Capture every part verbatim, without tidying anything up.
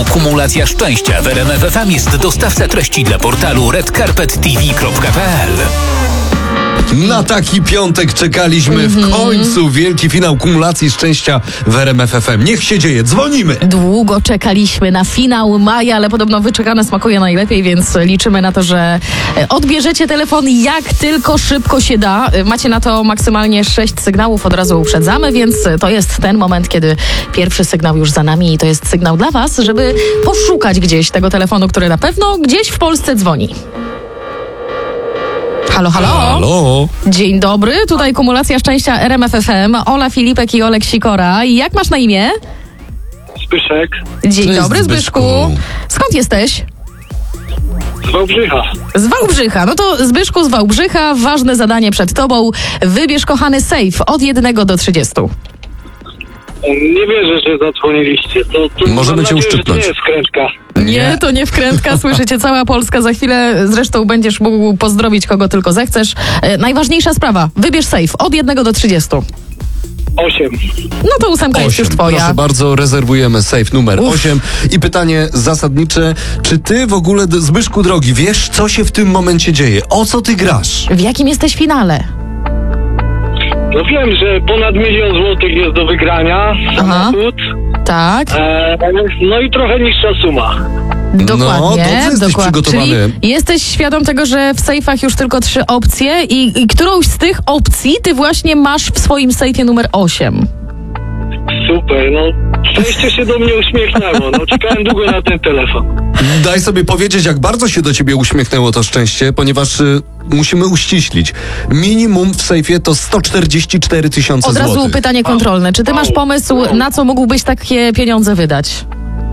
Kumulacja szczęścia w R M F F M jest dostawca treści dla portalu red carpet t v kropka p l. Na taki piątek czekaliśmy. Mm-hmm. W końcu wielki finał kumulacji szczęścia w R M F F M. Niech się dzieje, dzwonimy. Długo czekaliśmy na finał maja, ale podobno wyczekane smakuje najlepiej, więc liczymy na to, że odbierzecie telefon jak tylko szybko się da. Macie na to maksymalnie sześć sygnałów, od razu uprzedzamy, więc to jest ten moment, kiedy pierwszy sygnał już za nami i to jest sygnał dla was, żeby poszukać gdzieś tego telefonu, który na pewno gdzieś w Polsce dzwoni. Halo, halo. Halo. Dzień dobry, tutaj kumulacja szczęścia R M F F M. Ola Filipek i Olek Sikora. Jak masz na imię? Zbyszek. Dzień Cześć, dobry, Zbyszku. Zbyszku. Skąd jesteś? Z Wałbrzycha. Z Wałbrzycha. No to Zbyszku z Wałbrzycha, ważne zadanie przed tobą. Wybierz, kochany, safe od jednego do trzydziestu. Nie wierzę, że zadzwoniliście. To, to Możemy mam cię nadzieję, że uszczypnąć. To nie jest krętka. Nie, to nie wkrętka, słyszycie, cała Polska za chwilę. Zresztą będziesz mógł pozdrowić kogo tylko zechcesz. E, najważniejsza sprawa, wybierz safe od jednego do trzydziestu. Osiem. No to ósemka jest już twoja. Proszę bardzo, rezerwujemy safe numer osiem. I pytanie zasadnicze, czy ty w ogóle, Zbyszku drogi, wiesz, co się w tym momencie dzieje? O co ty grasz? W jakim jesteś finale? No wiem, że ponad milion złotych jest do wygrania. Samochód. Tak. E, no i trochę niższa suma. Dokładnie, dobrze jesteś dokładnie. przygotowany. Czyli jesteś świadom tego, że w sejfach już tylko trzy opcje i, i którąś z tych opcji ty właśnie masz w swoim sejfie numer osiem. Super, no szczęście się do mnie uśmiechnęło. No czekałem długo na ten telefon. Daj sobie powiedzieć, jak bardzo się do ciebie uśmiechnęło to szczęście, ponieważ y, musimy uściślić. Minimum w sejfie to sto czterdzieści cztery tysiące Od złotych. razu pytanie kontrolne. Czy ty masz pomysł, na co mógłbyś takie pieniądze wydać?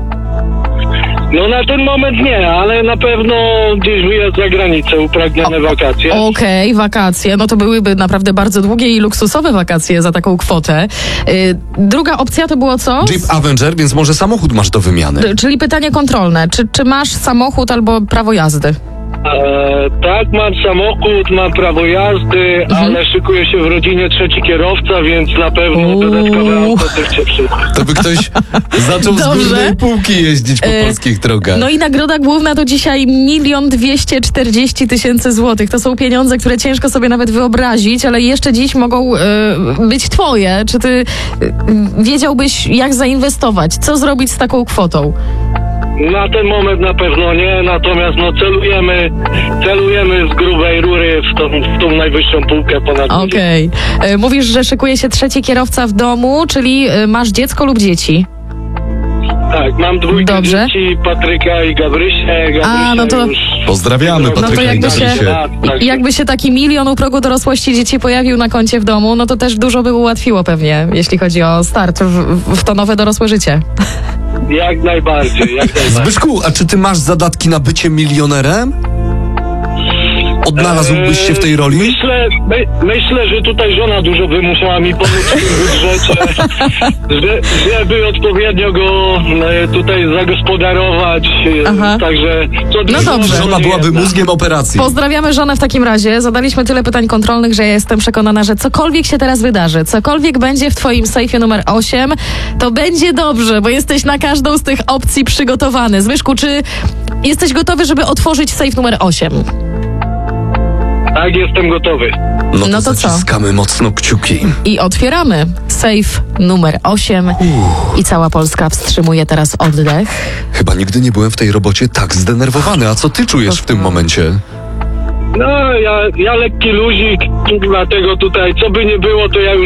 No na ten moment nie, ale na pewno gdzieś wyjazd za granicę, upragnione wakacje. Okej, okay, wakacje. No to byłyby naprawdę bardzo długie i luksusowe wakacje za taką kwotę. Yy, druga opcja to było co? Jeep Avenger, więc może samochód masz do wymiany. D- czyli pytanie kontrolne. Czy, czy masz samochód albo prawo jazdy? E, tak, mam samochód, mam prawo jazdy, Mhm. ale szykuje się w rodzinie trzeci kierowca, więc na pewno Uuu. dodatkowe auto też cię przyda. To by ktoś zaczął z Dobrze. górnej półki jeździć po E, polskich drogach. No i nagroda główna to dzisiaj milion dwieście czterdzieści tysięcy złotych. To są pieniądze, które ciężko sobie nawet wyobrazić, ale jeszcze dziś mogą y, być twoje. Czy ty y, wiedziałbyś, jak zainwestować? Co zrobić z taką kwotą? Na ten moment na pewno nie, natomiast no celujemy, celujemy z grubej rury w tą, w tą najwyższą półkę ponad milion. Okej. Okay. Mówisz, że szykuje się trzeci kierowca w domu, czyli y, masz dziecko lub dzieci? Tak, mam dwójkę Dobrze. dzieci, Patryka i Gabrysię. Gabrysia A, no to- już... Pozdrawiamy No to Patryka jakby i się- Gabrysię. Tak, Jakby się taki milion u progu dorosłości dzieci pojawił na koncie w domu, no to też dużo by ułatwiło pewnie, jeśli chodzi o start w, w to nowe dorosłe życie. Jak najbardziej, jak najbardziej. Zbyszku, a czy ty masz zadatki na bycie milionerem? Odnalazłbyś się w tej roli? Myślę, my, myślę, że tutaj żona dużo by musiała mi pomóc w tym budżecie, że, żeby odpowiednio go e, tutaj zagospodarować. e, Aha. Także... Co No dobrze. Żona byłaby mózgiem operacji. Pozdrawiamy żonę w takim razie. Zadaliśmy tyle pytań kontrolnych, że ja jestem przekonana, że cokolwiek się teraz wydarzy, cokolwiek będzie w twoim sejfie numer osiem, to będzie dobrze, bo jesteś na każdą z tych opcji przygotowany. Zbyszku, czy jesteś gotowy, żeby otworzyć sejf numer osiem? Tak, jestem gotowy. No to, No to co? zaciskamy mocno kciuki. I otwieramy sejf numer osiem i cała Polska wstrzymuje teraz oddech. Chyba nigdy nie byłem w tej robocie tak zdenerwowany. A co ty czujesz w tym momencie? No, ja, ja lekki luzik, dlatego tutaj, co by nie było, to ja już